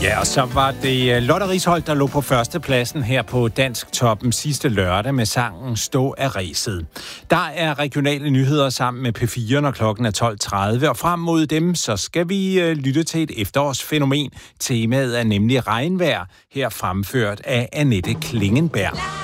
Ja, og så var det Lotte Risholt, der lå på førstepladsen her på Dansk Toppen sidste lørdag med sangen Stå af ræset. Der er regionale nyheder sammen med P4, når klokken er 12.30, og frem mod dem, så skal vi lytte til et efterårsfænomen. Temaet er nemlig regnvejr, her fremført af Annette Klingenberg.